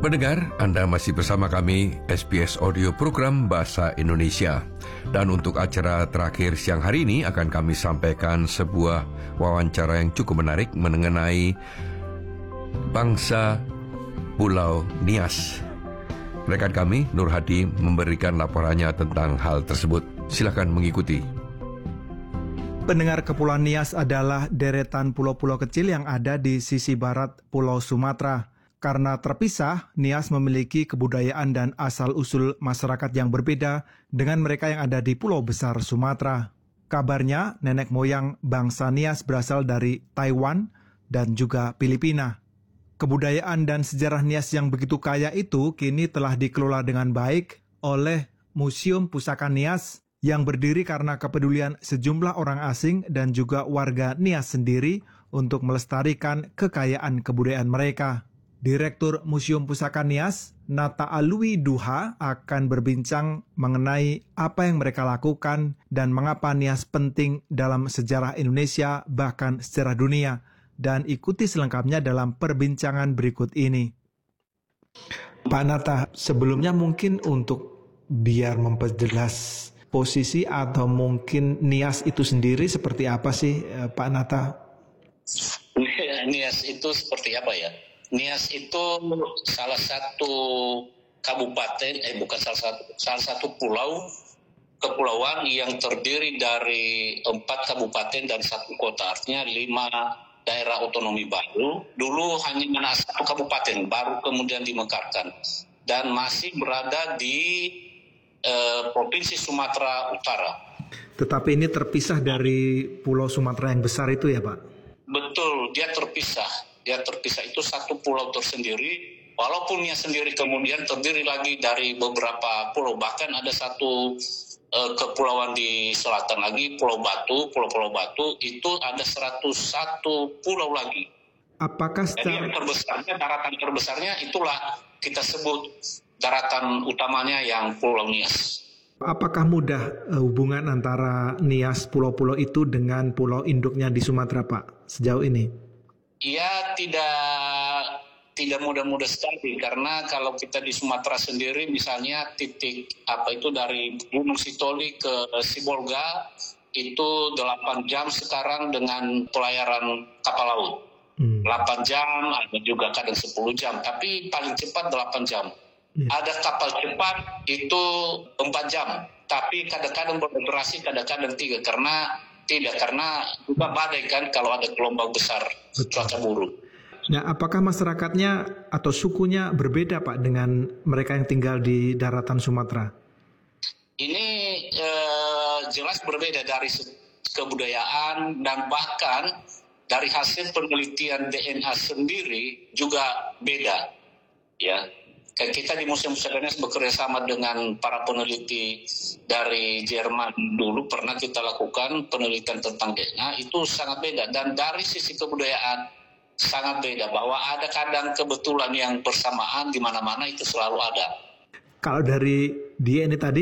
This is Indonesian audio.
Pendengar, Anda masih bersama kami, SBS Audio Program Bahasa Indonesia. Dan untuk acara terakhir siang hari ini akan kami sampaikan sebuah wawancara yang cukup menarik mengenai bangsa Pulau Nias. Rekan kami, Nur Hadi, memberikan laporannya tentang hal tersebut. Silakan mengikuti. Pendengar, Kepulauan Nias adalah deretan pulau-pulau kecil yang ada di sisi barat Pulau Sumatera. Karena terpisah, Nias memiliki kebudayaan dan asal-usul masyarakat yang berbeda dengan mereka yang ada di Pulau Besar Sumatera. Kabarnya, nenek moyang bangsa Nias berasal dari Taiwan dan juga Filipina. Kebudayaan dan sejarah Nias yang begitu kaya itu kini telah dikelola dengan baik oleh Museum Pusaka Nias yang berdiri karena kepedulian sejumlah orang asing dan juga warga Nias sendiri untuk melestarikan kekayaan kebudayaan mereka. Direktur Museum Pusaka Nias, Nata Alwi Duha, akan berbincang mengenai apa yang mereka lakukan dan mengapa Nias penting dalam sejarah Indonesia bahkan sejarah dunia. Dan ikuti selengkapnya dalam perbincangan berikut ini. Pak Nata, sebelumnya mungkin untuk biar memperjelas posisi atau mungkin Nias itu sendiri seperti apa sih, Pak Nata? Nias itu seperti apa ya? Nias itu salah satu kabupaten, salah satu kepulauan yang terdiri dari 4 kabupaten dan 1 kota, artinya 5 daerah otonomi baru. Dulu hanya 1 kabupaten, baru kemudian dimekarkan, dan masih berada di Provinsi Sumatera Utara. Tetapi ini terpisah dari Pulau Sumatera yang besar itu ya, Pak? Betul, dia terpisah. Itu satu pulau tersendiri, walaupun dia sendiri kemudian terdiri lagi dari beberapa pulau, bahkan ada satu kepulauan di selatan lagi, Pulau Batu itu ada 101 pulau lagi. Apakah Jadi daratan terbesarnya itulah kita sebut daratan utamanya yang Pulau Nias. Apakah mudah hubungan antara Nias pulau-pulau itu dengan pulau induknya di Sumatera, Pak, sejauh ini? Ya, tidak mudah-mudah sekali, karena kalau kita di Sumatera sendiri misalnya titik dari Gunung Sitoli ke Sibolga itu 8 jam sekarang dengan pelayaran kapal laut. 8 jam, ada juga kadang 10 jam, tapi paling cepat 8 jam. Ada kapal cepat itu 4 jam, tapi kadang-kadang beroperasi, kadang-kadang 3, karena juga badai kan kalau ada gelombang besar, cuaca buruk. Nah, apakah masyarakatnya atau sukunya berbeda, Pak, dengan mereka yang tinggal di daratan Sumatera? Ini jelas berbeda dari kebudayaan, dan bahkan dari hasil penelitian DNA sendiri juga beda. Ya, kita di Museum Pusaka Nias bekerja sama dengan para peneliti dari Jerman. Dulu pernah kita lakukan penelitian tentang DNA, itu sangat beda. Dan dari sisi kebudayaan sangat beda, bahwa ada kadang kebetulan yang bersamaan di mana-mana, itu selalu ada. Kalau dari DNA tadi